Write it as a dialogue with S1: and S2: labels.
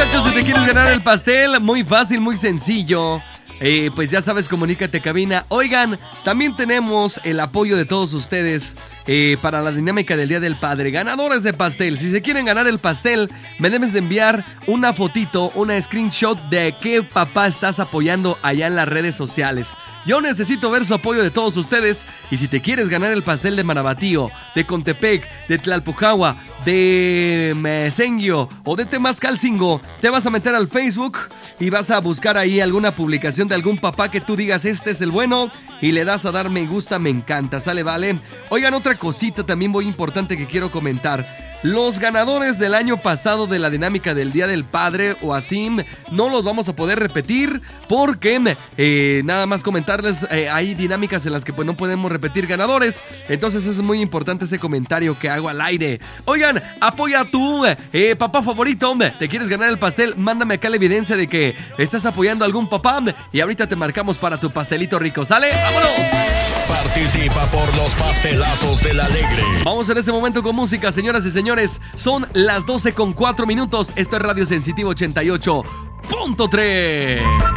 S1: Muchachos, si te quieres ganar el pastel, muy fácil, muy sencillo. Pues ya sabes, comunícate cabina. Oigan, también tenemos el apoyo de todos ustedes para la dinámica del Día del Padre. Ganadores de pastel. Si se quieren ganar el pastel, me debes de enviar una fotito, una screenshot de qué papá estás apoyando allá en las redes sociales. Yo necesito ver su apoyo de todos ustedes. Y si te quieres ganar el pastel de Marabatío, de Contepec, de Tlalpujahua, de Mesenguio o de Temascalcingo, te vas a meter al Facebook y vas a buscar ahí alguna publicación de algún papá que tú digas este es el bueno y le das a dar me gusta, me encanta, sale, vale. Oigan, otra cosita también muy importante que quiero comentar. Los ganadores del año pasado de la dinámica del Día del Padre o así no los vamos a poder repetir porque nada más comentarles, hay dinámicas en las que pues no podemos repetir ganadores. Entonces es muy importante ese comentario que hago al aire. Oigan, apoya a tu papá favorito. ¿Te quieres ganar el pastel? Mándame acá la evidencia de que estás apoyando a algún papá y ahorita te marcamos para tu pastelito rico. ¿Sale? ¡Vámonos!
S2: Participa por los pastelazos del Alegre.
S1: Vamos en ese momento con música, señoras y señores. Son las 12:04. Esto es Radio Sensitivo 88.3.